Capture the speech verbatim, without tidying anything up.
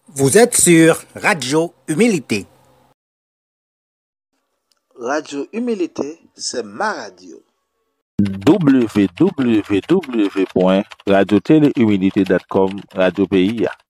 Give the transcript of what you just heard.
Vous êtes sur Radio Humilité. Radio Humilité, c'est ma radio. w w w point radio télé humilité point com Radio P I A.